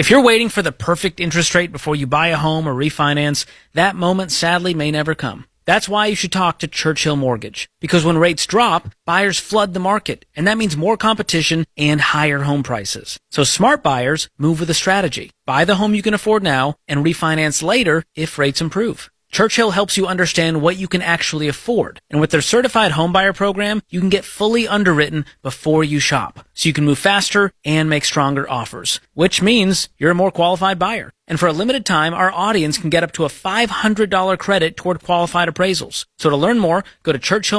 If you're waiting for the perfect interest rate before you buy a home or refinance, that moment sadly may never come. That's why you should talk to Churchill Mortgage. Because when rates drop, buyers flood the market, and that means more competition and higher home prices. So smart buyers move with a strategy. Buy the home you can afford now and refinance later if rates improve. Churchill helps you understand what you can actually afford. And with their certified homebuyer program, you can get fully underwritten before you shop. So you can move faster and make stronger offers, which means you're a more qualified buyer. And for a limited time, our audience can get up to a $500 credit toward qualified appraisals. So to learn more, go to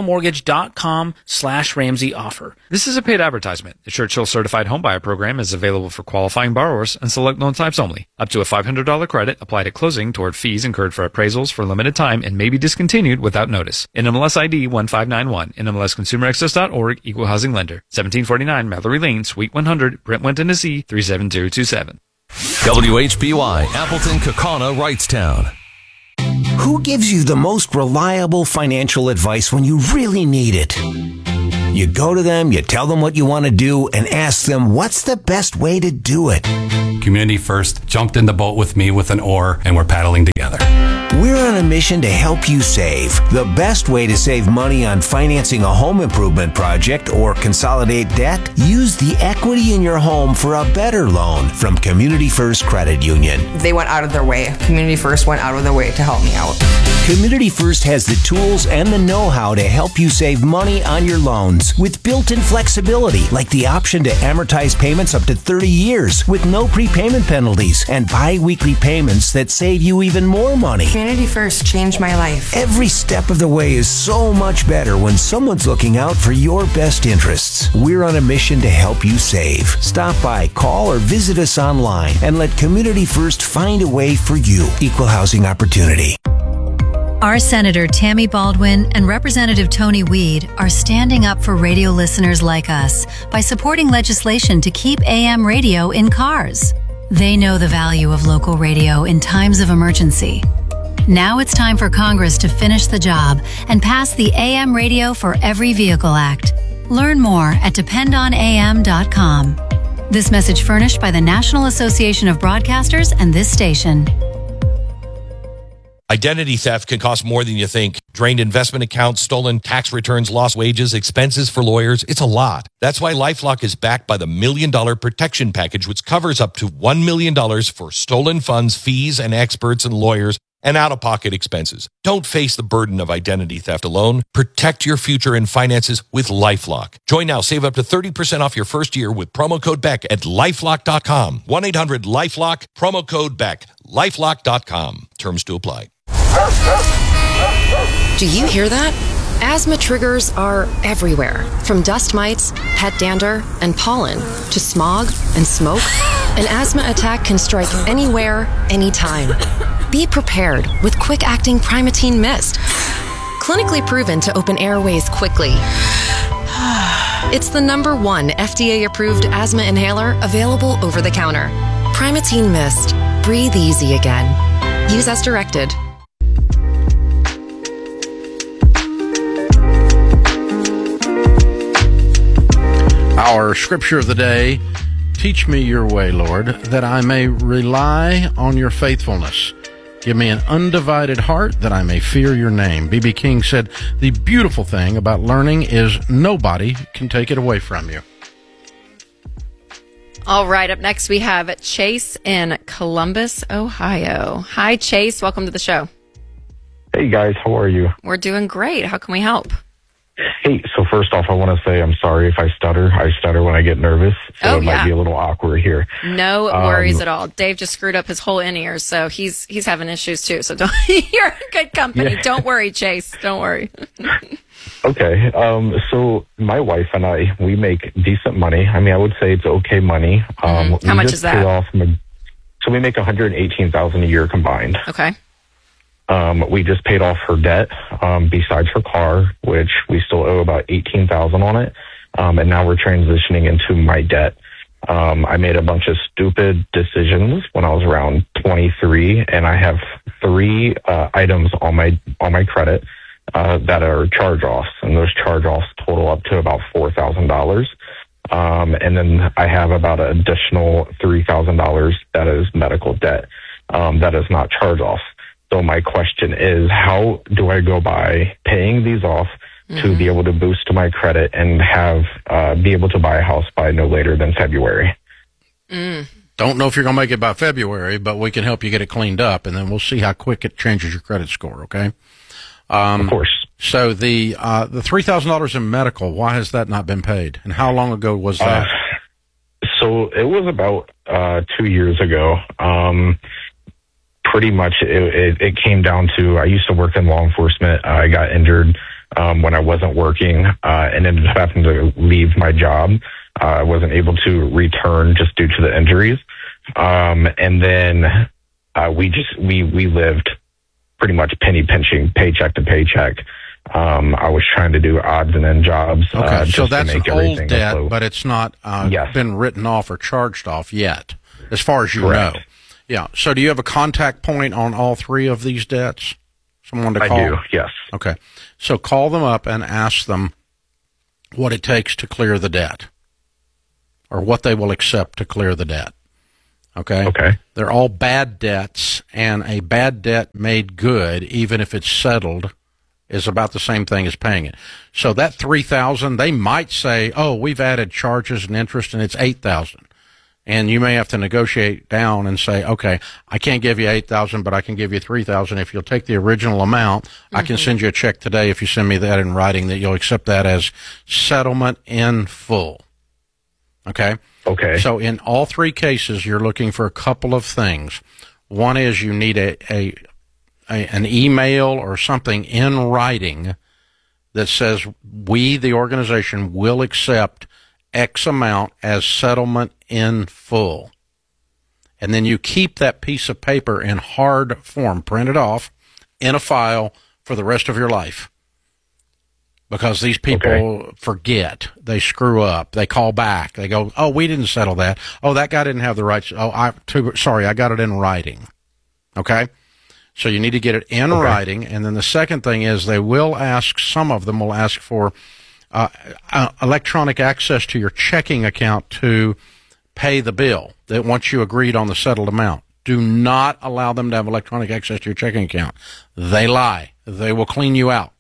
churchillmortgage.com/Ramsey offer. This is a paid advertisement. The Churchill Certified Homebuyer Program is available for qualifying borrowers and select loan types only. Up to a $500 credit applied at closing toward fees incurred for appraisals for a limited time and may be discontinued without notice. NMLS ID 1591. NMLSConsumerAccess.org. Equal Housing Lender. 1749 Mallory Lane, Suite 100, Brentwood, Tennessee 37027. WHBY, Appleton, Kaukauna, Wrightstown. Who gives you the most reliable financial advice when you really need it? You go to them, you tell them what you want to do, and ask them what's the best way to do it. Community First jumped in the boat with me with an oar, and we're paddling together. We're on a mission to help you save. The best way to save money on financing a home improvement project or consolidate debt? Use the equity in your home for a better loan from Community First Credit Union. They went out of their way. Community First went out of their way to help me out. Community First has the tools and the know-how to help you save money on your loans with built-in flexibility, like the option to amortize payments up to 30 years with no prepayment penalties and bi-weekly payments that save you even more money. Community First changed my life. Every step of the way is so much better when someone's looking out for your best interests. We're on a mission to help you save. Stop by, call, or visit us online and let Community First find a way for you. Equal housing opportunity. Our Senator Tammy Baldwin and Representative Tony Weed are standing up for radio listeners like us by supporting legislation to keep AM radio in cars. They know the value of local radio in times of emergency. Now it's time for Congress to finish the job and pass the AM Radio for Every Vehicle Act. Learn more at dependonam.com. This message furnished by the National Association of Broadcasters and this station. Identity theft can cost more than you think. Drained investment accounts, stolen tax returns, lost wages, expenses for lawyers. It's a lot. That's why LifeLock is backed by the $1 Million Protection Package, which covers up to $1 million for stolen funds, fees, and experts and lawyers, and out-of-pocket expenses. Don't face the burden of identity theft alone. Protect your future and finances with LifeLock. Join now. Save up to 30% off your first year with promo code BECK at LifeLock.com. 1-800-LifeLock, promo code BECK. LifeLock.com. Terms to apply. Do you hear that? Asthma triggers are everywhere, from dust mites, pet dander, and pollen, to smog and smoke. An asthma attack can strike anywhere, anytime. Be prepared with quick-acting Primatene Mist. Clinically proven to open airways quickly. It's the #1 FDA-approved asthma inhaler available over the counter. Primatene Mist. Breathe easy again. Use as directed. Our scripture of the day, teach me your way, Lord, that I may rely on your faithfulness. Give me an undivided heart that I may fear your name. B.B. King said, the beautiful thing about learning is nobody can take it away from you. All right, up next we have Chase in Columbus, Ohio. Hi, Chase. Welcome to the show. Hey, guys. How are you? We're doing great. How can we help? Hey, so first off, I want to say I'm sorry if I stutter. I stutter when I get nervous, so it might be a little awkward here. No worries at all. Dave just screwed up his whole in-ears, so he's having issues too. So you're in good company. Yeah. Don't worry, Chase. Don't worry. Okay. So my wife and I, we make decent money. I mean, I would say it's okay money. How much is that? So we make $118,000 a year combined. Okay. We just paid off her debt, besides her car, which we still owe about $18,000 on it. And now we're transitioning into my debt. I made a bunch of stupid decisions when I was around 23, and I have 3 items on my credit that are charge-offs, and those charge-offs total up to about $4,000. And then I have about an additional $3,000 that is medical debt that is not charge off. So my question is, how do I go by paying these off to be able to boost my credit and be able to buy a house by no later than February? Don't know if you're going to make it by February, but we can help you get it cleaned up, and then we'll see how quick it changes your credit score, okay? Of course. So the $3,000 in medical, why has that not been paid? And how long ago was that? So it was about 2 years ago. Pretty much it came down to, I used to work in law enforcement. I got injured when I wasn't working and ended up having to leave my job. I wasn't able to return just due to the injuries. And then we lived pretty much penny pinching, paycheck to paycheck. I was trying to do odds and end jobs. Okay, so that's an old debt, afloat. but it's not Yes. been written off or charged off yet, as far as you Correct. know. Yeah. So do you have a contact point on all three of these debts? Someone to call? I do, yes. Okay. So call them up and ask them what it takes to clear the debt, or what they will accept to clear the debt. Okay? Okay. They're all bad debts, and a bad debt made good, even if it's settled, is about the same thing as paying it. So that $3,000, they might say, oh, we've added charges and interest, and it's $8,000. And you may have to negotiate down and say, okay, I can't give you $8,000, but I can give you $3,000. If you'll take the original amount, I can send you a check today if you send me that in writing that you'll accept that as settlement in full. Okay? Okay. So in all three cases, you're looking for a couple of things. One is you need an email or something in writing that says we, the organization, will accept X amount as settlement in full. And then you keep that piece of paper in hard form, print it off in a file for the rest of your life. Because these people forget, they screw up, they call back, they go, oh, we didn't settle that. Oh, that guy didn't have the rights. Oh, sorry, I got it in writing. Okay? So you need to get it in writing. And then the second thing is they will ask, some of them will ask for electronic access to your checking account to pay the bill that once you agreed on the settled amount. Do not allow them to have electronic access to your checking account. They lie. They will clean you out.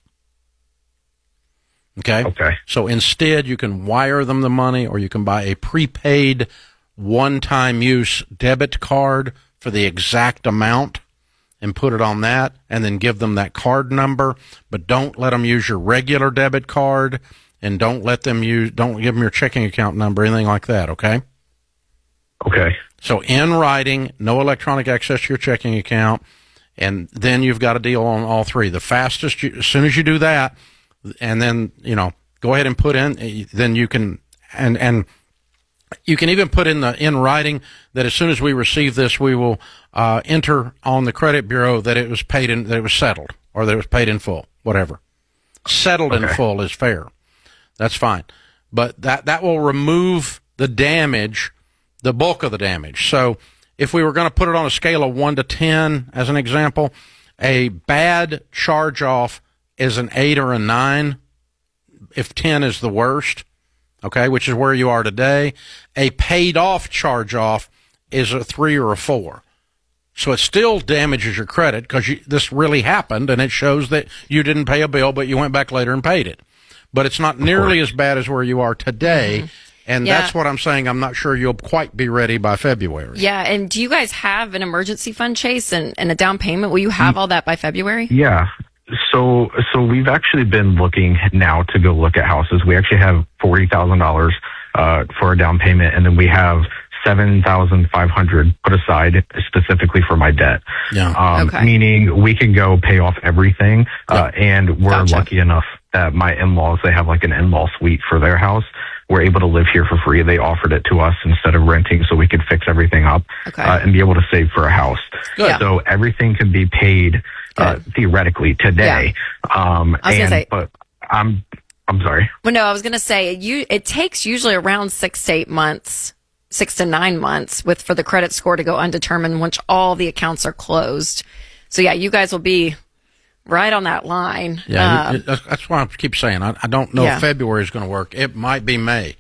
Okay? Okay. So instead, you can wire them the money, or you can buy a prepaid one-time use debit card for the exact amount and put it on that, and then give them that card number. But don't let them use your regular debit card, and don't give them your checking account number, anything like that, okay? Okay. So in writing, no electronic access to your checking account, and then you've got a deal on all three. The fastest, as soon as you do that, and then, go ahead and put in, then you can, and you can even put in writing that as soon as we receive this, we will enter on the credit bureau that it was paid in, that it was settled, or that it was paid in full, whatever. Settled in full is fair. That's fine. But that will remove the damage, the bulk of the damage. So if we were going to put it on a scale of 1 to 10, as an example, a bad charge-off is an 8 or a 9, if 10 is the worst, okay, which is where you are today. A paid-off charge-off is a 3 or a 4. So it still damages your credit because this really happened, and it shows that you didn't pay a bill, but you went back later and paid it. But it's not nearly as bad as where you are today, and that's what I'm saying. I'm not sure you'll quite be ready by February. Yeah, and do you guys have an emergency fund, Chase, and a down payment? Will you have all that by February? Yeah. So we've actually been looking now to go look at houses. We actually have $40,000 for a down payment, and then we have $7,500 put aside specifically for my debt. Yeah. Meaning we can go pay off everything, and we're lucky enough that my in-laws, they have like an in-law suite for their house. We're able to live here for free. They offered it to us instead of renting, so we could fix everything up and be able to save for a house. Good. So everything can be paid theoretically today. But I'm sorry. Well, no, I was going to say it takes usually around 6 to 8 months, 6 to 9 months for the credit score to go undetermined once all the accounts are closed. So yeah, you guys will be right on that line. Yeah, that's why I keep saying I don't know if February is going to work. It might be May,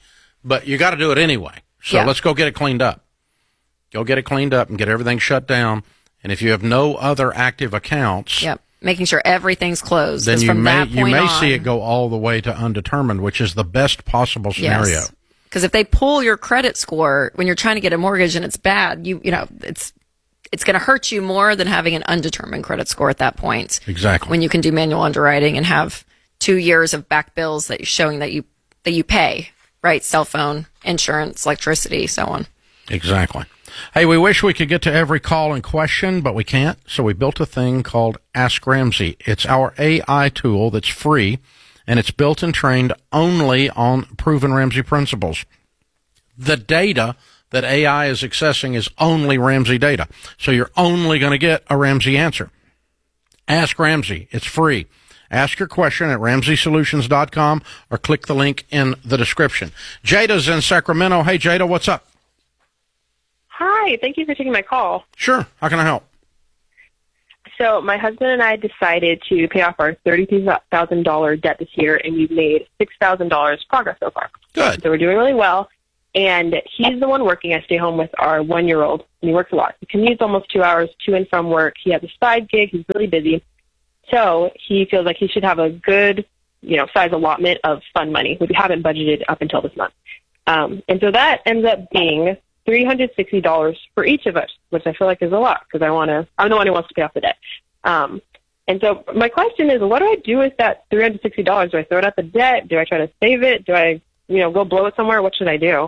but you got to do it anyway. So let's go get it cleaned up. Go get it cleaned up and get everything shut down. And if you have no other active accounts, making sure everything's closed. Then you may see it go all the way to undetermined, which is the best possible scenario. Because if they pull your credit score when you're trying to get a mortgage and it's bad, you know it's going to hurt you more than having an undetermined credit score at that point. Exactly. When you can do manual underwriting and have 2 years of back bills that showing that you pay, right? Cell phone, insurance, electricity, so on. Exactly. Hey, we wish we could get to every call and question, but we can't. So we built a thing called Ask Ramsey. It's our AI tool that's free, and it's built and trained only on proven Ramsey principles. The data that AI is accessing is only Ramsey data. So you're only going to get a Ramsey answer. Ask Ramsey. It's free. Ask your question at RamseySolutions.com or click the link in the description. Jada's in Sacramento. Hey, Jada, what's up? Hi, thank you for taking my call. Sure. How can I help? So my husband and I decided to pay off our $32,000 debt this year, and we've made $6,000 progress so far. Good. So we're doing really well. And he's the one working. I stay home with our 1-year-old, and he works a lot. He commutes almost 2 hours to and from work. He has a side gig. He's really busy. So he feels like he should have a good, size allotment of fund money, which we haven't budgeted up until this month. And so that ends up being $360 for each of us, which I feel like is a lot because I'm the one who wants to pay off the debt. And so my question is, what do I do with that $360? Do I throw it at the debt? Do I try to save it? Do I, go blow it somewhere? What should I do?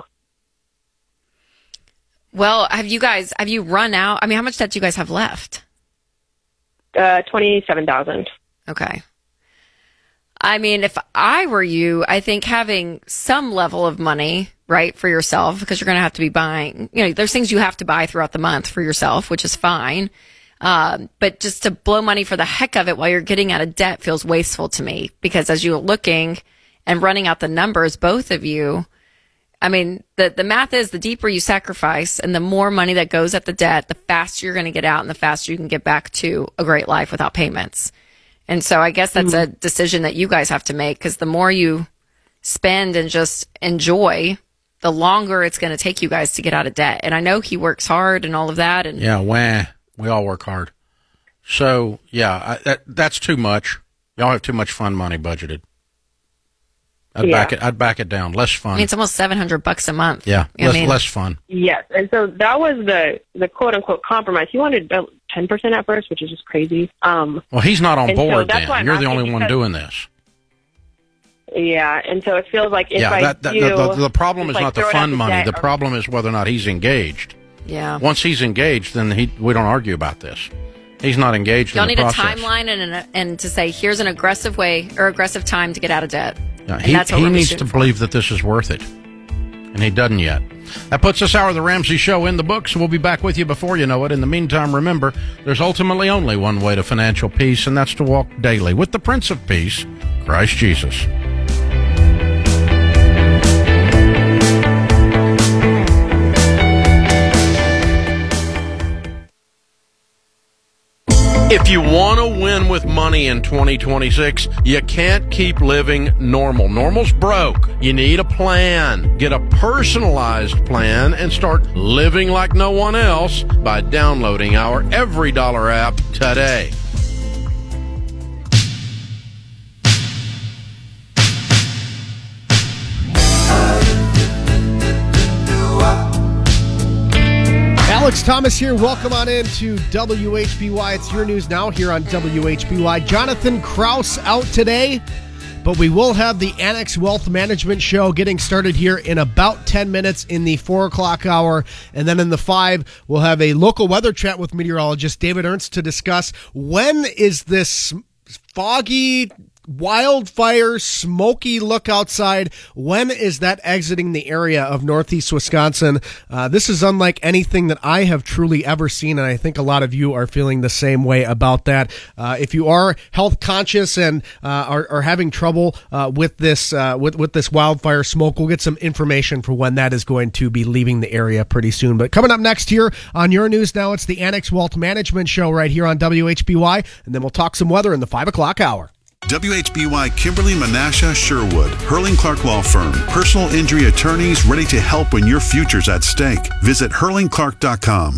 Well, have you run out? I mean, how much debt do you guys have left? $27,000. Okay. I mean, if I were you, I think having some level of money, right, for yourself, because you're going to have to be buying, there's things you have to buy throughout the month for yourself, which is fine. But just to blow money for the heck of it while you're getting out of debt feels wasteful to me, because as you're looking and running out the numbers, both of you, I mean, the math is the deeper you sacrifice and the more money that goes at the debt, the faster you're going to get out and the faster you can get back to a great life without payments. And so I guess that's a decision that you guys have to make, because the more you spend and just enjoy, the longer it's going to take you guys to get out of debt. And I know he works hard and all of that. And yeah, we all work hard. So, that's too much. Y'all have too much fund money budgeted. I'd back it down. Less fun. I mean, it's almost $700 a month. Yeah, less fun. Yes, and so that was the quote unquote compromise. He wanted 10% at first, which is just crazy. Well, he's not on board. Then you're the only one doing this. Yeah, and so it feels like the problem is not the fund money. The problem is whether or not he's engaged. Yeah. Once he's engaged, then we don't argue about this. He's not engaged. Y'all in the need process. a timeline and to say here's an aggressive way or aggressive time to get out of debt. Yeah, he needs to believe that this is worth it, and he doesn't yet. That puts this hour of the Ramsey Show in the books. We'll be back with you before you know it. In the meantime, remember, there's ultimately only one way to financial peace, and that's to walk daily with the Prince of Peace, Christ Jesus. If you want to win with money in 2026, you can't keep living normal. Normal's broke. You need a plan. Get a personalized plan and start living like no one else by downloading our Every Dollar app today. Alex Thomas here. Welcome on in to WHBY. It's your news now here on WHBY. Jonathan Kraus out today, but we will have the Annex Wealth Management Show getting started here in about 10 minutes in the 4 o'clock hour. And then in the 5, we'll have a local weather chat with meteorologist David Ernst to discuss when is this foggy, wildfire, smoky look outside. When is that exiting the area of northeast Wisconsin? This is unlike anything that I have truly ever seen, and I think a lot of you are feeling the same way about that. If you are health conscious and are having trouble with this wildfire smoke, we'll get some information for when that is going to be leaving the area pretty soon. But coming up next here on Your News Now, it's the Annex Wealth Management Show right here on WHBY, and then we'll talk some weather in the 5 o'clock hour. WHBY Kimberly Menasha Sherwood, Hurling Clark Law Firm. Personal injury attorneys ready to help when your future's at stake. Visit hurlingclark.com.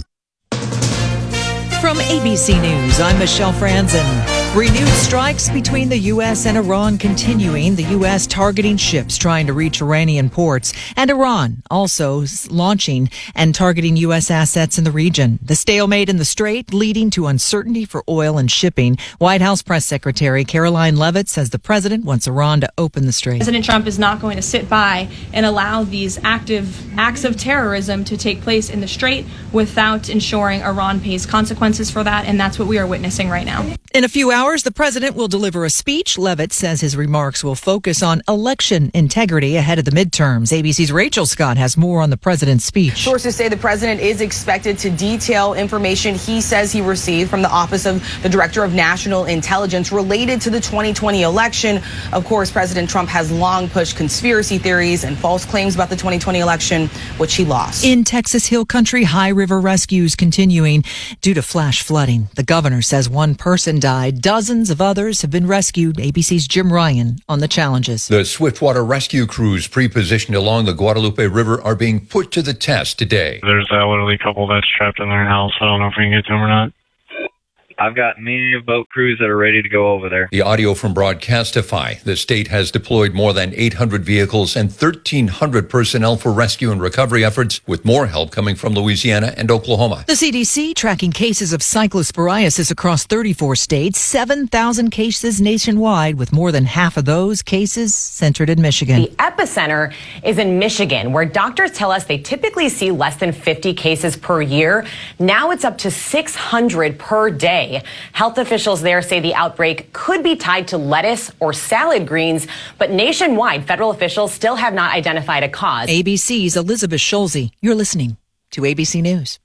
From ABC News, I'm Michelle Franzen. Renewed strikes between the U.S. and Iran continuing. The U.S. targeting ships trying to reach Iranian ports, and Iran also launching and targeting U.S. assets in the region. The stalemate in the Strait leading to uncertainty for oil and shipping. White House Press Secretary Caroline Leavitt says the president wants Iran to open the Strait. President Trump is not going to sit by and allow these active acts of terrorism to take place in the Strait without ensuring Iran pays consequences for that, and that's what we are witnessing right now. In a few hours, the president will deliver a speech. Leavitt says his remarks will focus on election integrity ahead of the midterms. ABC's Rachel Scott has more on the president's speech. Sources say the president is expected to detail information he says he received from the Office of the Director of National Intelligence related to the 2020 election. Of course, President Trump has long pushed conspiracy theories and false claims about the 2020 election, which he lost. In Texas Hill Country, high river rescues continuing due to flash flooding. The governor says one person died. Dozens of others have been rescued. ABC's Jim Ryan on the challenges. The swiftwater rescue crews pre-positioned along the Guadalupe River are being put to the test today. There's that elderly couple that's trapped in their house. I don't know if we can get to them or not. I've got many boat crews that are ready to go over there. The audio from Broadcastify. The state has deployed more than 800 vehicles and 1,300 personnel for rescue and recovery efforts, with more help coming from Louisiana and Oklahoma. The CDC tracking cases of cyclosporiasis across 34 states, 7,000 cases nationwide, with more than half of those cases centered in Michigan. The epicenter is in Michigan, where doctors tell us they typically see less than 50 cases per year. Now it's up to 600 per day. Health officials there say the outbreak could be tied to lettuce or salad greens, but nationwide, federal officials still have not identified a cause. ABC's Elizabeth Schulze. You're listening to ABC News.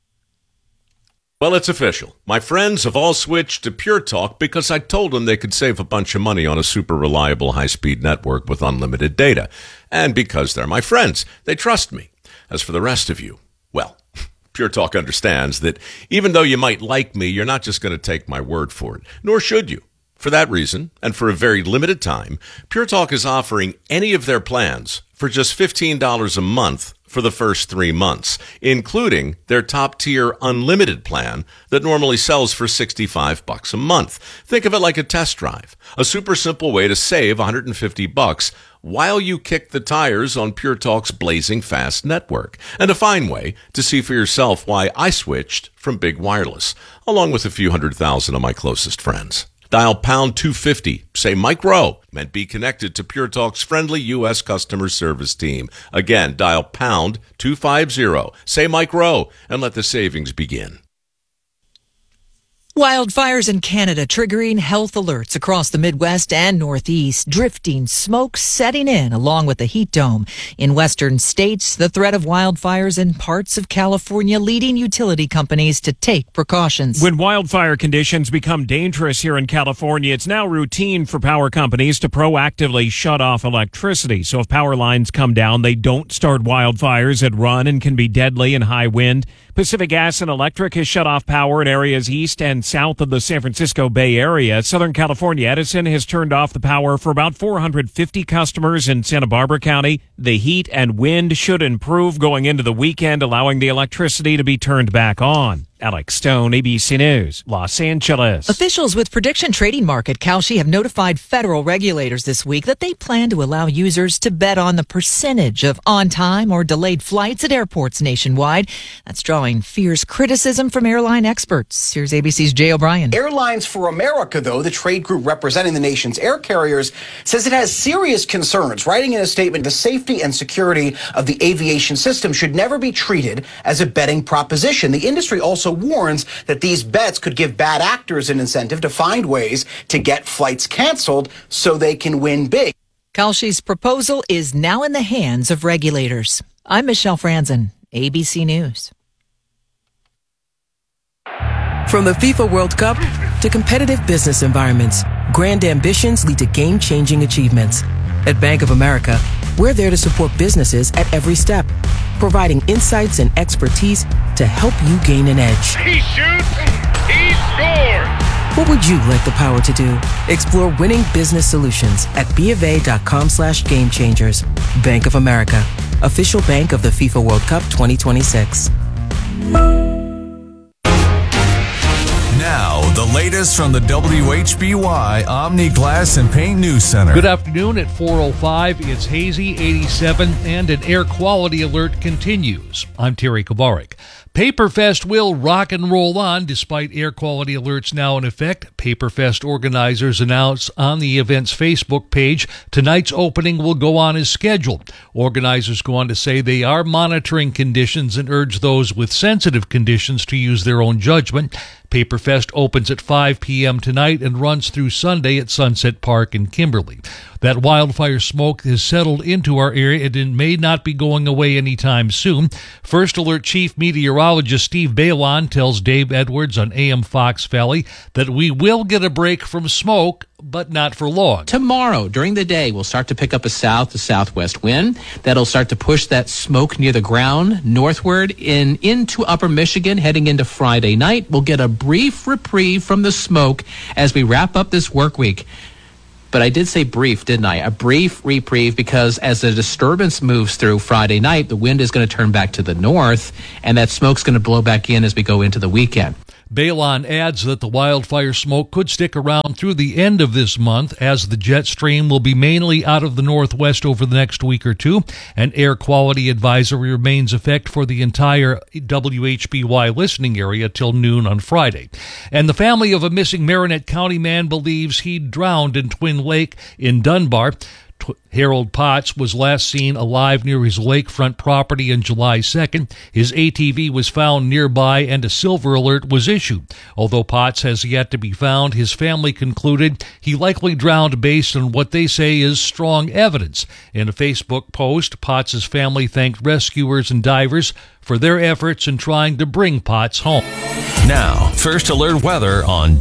Well, it's official. My friends have all switched to Pure Talk because I told them they could save a bunch of money on a super reliable high-speed network with unlimited data. And because they're my friends, they trust me. As for the rest of you, well, Pure Talk understands that even though you might like me, you're not just going to take my word for it, nor should you. For that reason, and for a very limited time, Pure Talk is offering any of their plans for just $15 a month for the first 3 months, including their top-tier unlimited plan that normally sells for $65 a month. Think of it like a test drive, a super simple way to save $150 while you kick the tires on Pure Talk's blazing fast network, and a fine way to see for yourself why I switched from big wireless, along with a few 100,000 of my closest friends. Dial pound 250, say Mike Rowe, and be connected to Pure Talk's friendly U.S. customer service team. Again, dial pound 250, say Mike Rowe, and let the savings begin. Wildfires in Canada triggering health alerts across the Midwest and Northeast. Drifting smoke setting in along with the heat dome. In western states, the threat of wildfires in parts of California leading utility companies to take precautions. When wildfire conditions become dangerous here in California, it's now routine for power companies to proactively shut off electricity. So if power lines come down, they don't start wildfires that run and can be deadly in high wind. Pacific Gas and Electric has shut off power in areas east and south of the San Francisco Bay Area. Southern California Edison has turned off the power for about 450 customers in Santa Barbara County. The heat and wind should improve going into the weekend, allowing the electricity to be turned back on. Alex Stone, ABC News, Los Angeles. Officials with Prediction Trading Market, Kalshi, have notified federal regulators this week that they plan to allow users to bet on the percentage of on-time or delayed flights at airports nationwide. That's drawing fierce criticism from airline experts. Here's ABC's Jay O'Brien. Airlines for America, though, the trade group representing the nation's air carriers, says it has serious concerns. Writing in a statement, the safety and security of the aviation system should never be treated as a betting proposition. The industry also warns that these bets could give bad actors an incentive to find ways to get flights canceled so they can win big. Kalshi's proposal is now in the hands of regulators. I'm Michelle Franzen, ABC News. From the FIFA World Cup to competitive business environments, grand ambitions lead to game-changing achievements. At Bank of America, we're there to support businesses at every step, providing insights and expertise to help you gain an edge. He shoots, he scores! What would you like the power to do? Explore winning business solutions at BofA.com/gamechangers. Bank of America, official bank of the FIFA World Cup 2026. Now, the latest from the WHBY Omni Glass and Paint News Center. Good afternoon at 4:05. It's hazy, 87, and an air quality alert continues. I'm Terry Kovarik. Paperfest will rock and roll on despite air quality alerts now in effect. Paperfest organizers announce on the event's Facebook page tonight's opening will go on as scheduled. Organizers go on to say they are monitoring conditions and urge those with sensitive conditions to use their own judgment. Paperfest opens at 5 p.m. tonight and runs through Sunday at Sunset Park in Kimberly. That wildfire smoke has settled into our area and it may not be going away anytime soon. First Alert Chief Meteorologist Steve Balon tells Dave Edwards on AM Fox Valley that we will get a break from smoke, but not for long. Tomorrow, during the day, we'll start to pick up a south to southwest wind. That'll start to push that smoke near the ground northward into upper Michigan, heading into Friday night. We'll get a brief reprieve from the smoke as we wrap up this work week. But I did say brief, didn't I? A brief reprieve, because as the disturbance moves through Friday night, the wind is going to turn back to the north, and that smoke's going to blow back in as we go into the weekend. Balon adds that the wildfire smoke could stick around through the end of this month, as the jet stream will be mainly out of the northwest over the next week or two. An air quality advisory remains in effect for the entire WHBY listening area till noon on Friday. And the family of a missing Marinette County man believes he drowned in Twin Lake in Dunbar. Harold Potts was last seen alive near his lakefront property on July 2nd. His ATV was found nearby and a silver alert was issued. Although Potts has yet to be found, his family concluded he likely drowned based on what they say is strong evidence. In a Facebook post, Potts' family thanked rescuers and divers for their efforts in trying to bring Potts home. Now, First Alert weather on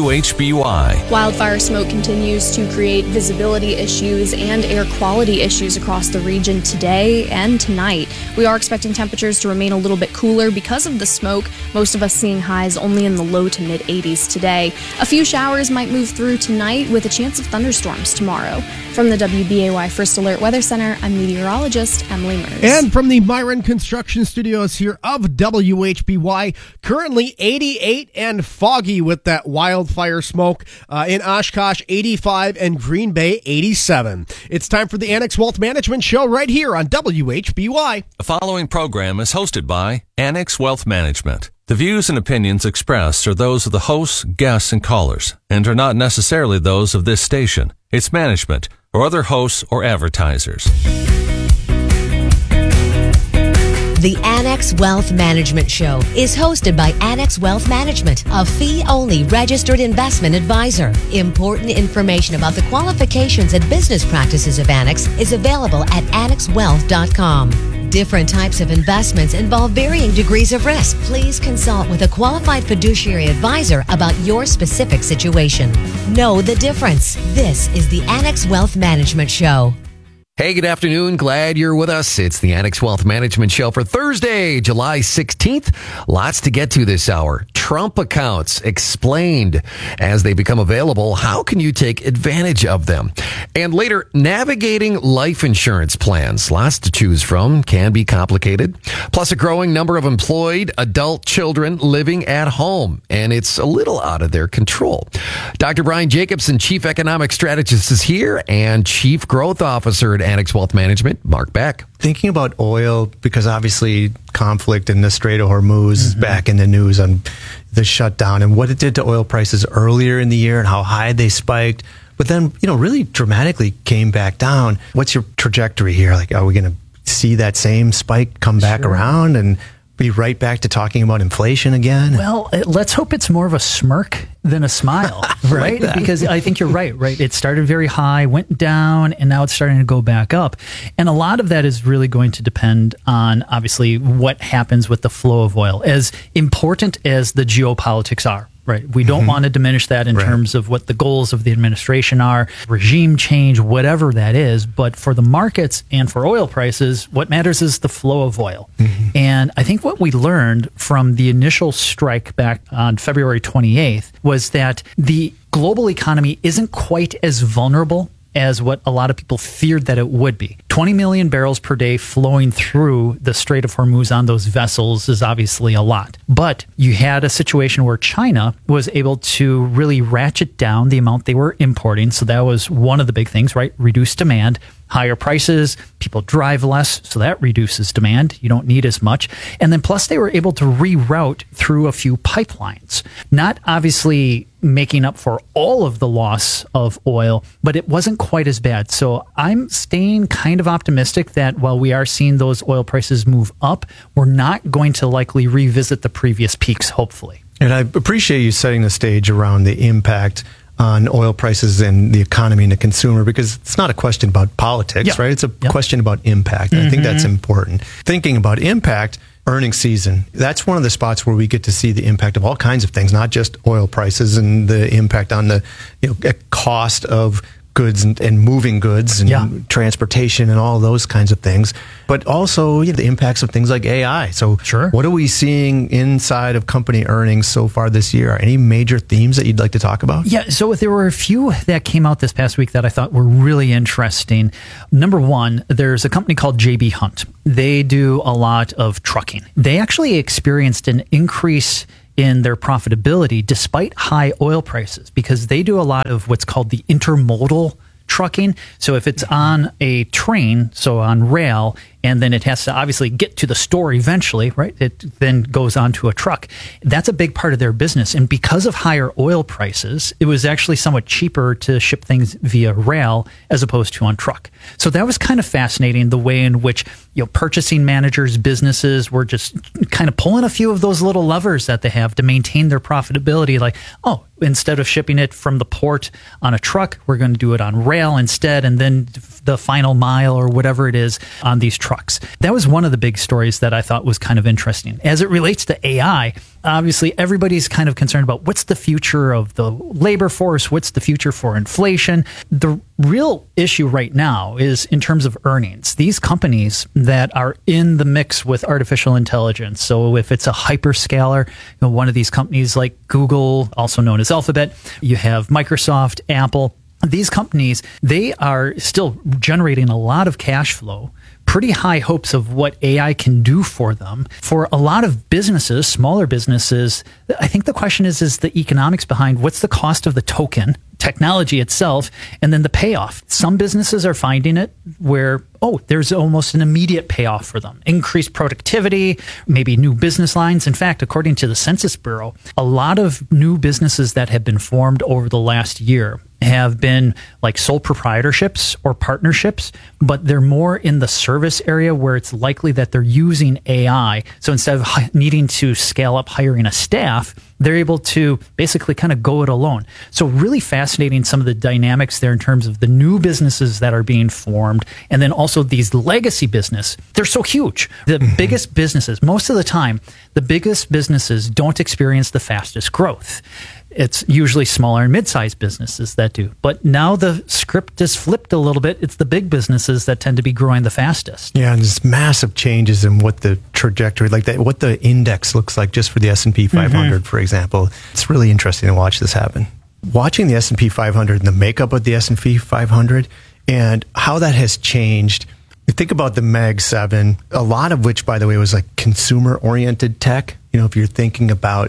WHBY. Wildfire smoke continues to create visibility issues and air quality issues across the region today and tonight. We are expecting temperatures to remain a little bit cooler because of the smoke, most of us seeing highs only in the low to mid 80s today. A few showers might move through tonight with a chance of thunderstorms tomorrow. From the WBAY First Alert Weather Center, I'm meteorologist Emily Mers. And from the Myron Construction Studios here of WHBY, currently 88 and foggy with that wildfire smoke. In Oshkosh, 85, and Green Bay, 87. It's time for the Annex Wealth Management Show right here on WHBY. The following program is hosted by Annex Wealth Management. The views and opinions expressed are those of the hosts, guests, and callers, and are not necessarily those of this station, its management, or other hosts or advertisers. The Annex Wealth Management Show is hosted by Annex Wealth Management, a fee-only registered investment advisor. Important information about the qualifications and business practices of Annex is available at annexwealth.com. Different types of investments involve varying degrees of risk. Please consult with a qualified fiduciary advisor about your specific situation. Know the difference. This is the Annex Wealth Management Show. Hey, good afternoon. Glad you're with us. It's the Annex Wealth Management Show for Thursday, July 16th. Lots to get to this hour. Trump accounts explained as they become available. How can you take advantage of them? And later, navigating life insurance plans. Lots to choose from. Can be complicated. Plus, a growing number of employed adult children living at home. And it's a little out of their control. Dr. Brian Jacobson, Chief Economic Strategist, is here, and Chief Growth Officer at Annex Wealth Management, Mark Beck. Thinking about oil, because obviously conflict in the Strait of Hormuz is back in the news on the shutdown and what it did to oil prices earlier in the year and how high they spiked, but then, really dramatically came back down. What's your trajectory here? Like, are we going to see that same spike come back around and be right back to talking about inflation again? Well, let's hope it's more of a smirk than a smile, right? Because I think you're right? It started very high, went down, and now it's starting to go back up. And a lot of that is really going to depend on, obviously, what happens with the flow of oil. As important as the geopolitics are, right? We don't want to diminish that in terms of what the goals of the administration are, regime change, whatever that is. But for the markets and for oil prices, what matters is the flow of oil. And I think what we learned from the initial strike back on February 28th was that the global economy isn't quite as vulnerable as what a lot of people feared that it would be. 20 million barrels per day flowing through the Strait of Hormuz on those vessels is obviously a lot. But you had a situation where China was able to really ratchet down the amount they were importing. So that was one of the big things, right? Reduce demand. Higher prices, people drive less, so that reduces demand. You don't need as much. And then plus they were able to reroute through a few pipelines. Not obviously making up for all of the loss of oil, but it wasn't quite as bad. So I'm staying kind of optimistic that while we are seeing those oil prices move up, we're not going to likely revisit the previous peaks, hopefully. And I appreciate you setting the stage around the impact on oil prices and the economy and the consumer, because it's not a question about politics, right? It's a question about impact. And I think that's important. Thinking about impact, earnings season, that's one of the spots where we get to see the impact of all kinds of things, not just oil prices and the impact on the cost of goods and moving goods and transportation and all those kinds of things, but also the impacts of things like AI. So what are we seeing inside of company earnings so far this year? Any major themes that you'd like to talk about? Yeah, so there were a few that came out this past week that I thought were really interesting. Number one, there's a company called J.B. Hunt. They do a lot of trucking. They actually experienced an increase in their profitability despite high oil prices, because they do a lot of what's called the intermodal trucking. So if it's on a train, so on rail, and then it has to obviously get to the store eventually, right? It then goes onto a truck. That's a big part of their business. And because of higher oil prices, it was actually somewhat cheaper to ship things via rail as opposed to on truck. So that was kind of fascinating, the way in which purchasing managers, businesses were just kind of pulling a few of those little levers that they have to maintain their profitability. Like, oh, instead of shipping it from the port on a truck, we're going to do it on rail instead, and then the final mile or whatever it is on these trucks. That was one of the big stories that I thought was kind of interesting. As it relates to AI, obviously everybody's kind of concerned about what's the future of the labor force, what's the future for inflation. The real issue right now is in terms of earnings. These companies that are in the mix with artificial intelligence, so if it's a hyperscaler, one of these companies like Google, also known as Alphabet, you have Microsoft, Apple. These companies, they are still generating a lot of cash flow, pretty high hopes of what AI can do for them. For a lot of businesses, smaller businesses, I think the question is the economics behind what's the cost of the token, technology itself, and then the payoff. Some businesses are finding it where, there's almost an immediate payoff for them. Increased productivity, maybe new business lines. In fact, according to the Census Bureau, a lot of new businesses that have been formed over the last year have been like sole proprietorships or partnerships, but they're more in the service area where it's likely that they're using AI. So instead of needing to scale up hiring a staff, they're able to basically kind of go it alone. So really fascinating, some of the dynamics there in terms of the new businesses that are being formed, and then also these legacy business. They're so huge. The biggest businesses, most of the time, the biggest businesses don't experience the fastest growth. It's usually smaller and mid-sized businesses that do. But now the script is flipped a little bit. It's the big businesses that tend to be growing the fastest. Yeah, and there's massive changes in what the trajectory, like that, what the index looks like just for the S&P 500, for example. It's really interesting to watch this happen. Watching the S&P 500 and the makeup of the S&P 500 and how that has changed. You think about the Mag 7, a lot of which, by the way, was like consumer-oriented tech. If you're thinking about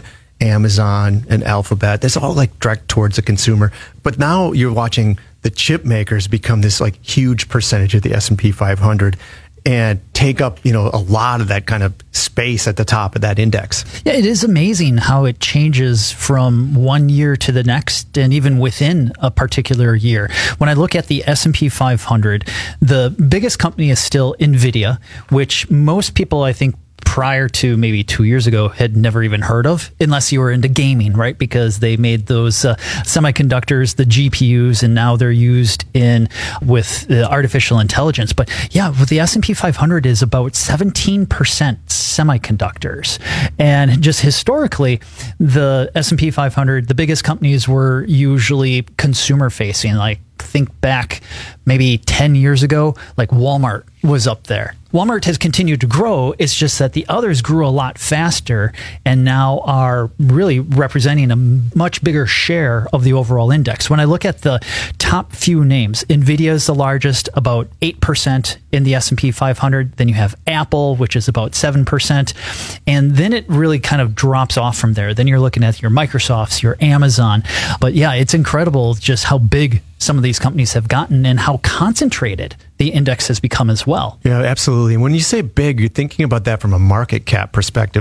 Amazon and Alphabet, that's all like direct towards the consumer. But now you're watching the chip makers become this like huge percentage of the S&P 500 and take up, a lot of that kind of space at the top of that index. Yeah, it is amazing how it changes from one year to the next and even within a particular year. When I look at the S&P 500, the biggest company is still NVIDIA, which most people, I think, prior to maybe 2 years ago had never even heard of, unless you were into gaming, right? Because they made those semiconductors, the GPUs, and now they're used with artificial intelligence. But yeah, with the S&P 500 is about 17% semiconductors. And just historically, the S&P 500, the biggest companies were usually consumer facing. Like, think back maybe 10 years ago, like Walmart was up there. Walmart has continued to grow. It's just that the others grew a lot faster and now are really representing a much bigger share of the overall index. When I look at the top few names, NVIDIA is the largest, about 8% in the S&P 500. Then you have Apple, which is about 7%. And then it really kind of drops off from there. Then you're looking at your Microsofts, your Amazon. But yeah, it's incredible just how big some of these companies have gotten and how concentrated the index has become as well. Yeah, absolutely. And when you say big, you're thinking about that from a market cap perspective.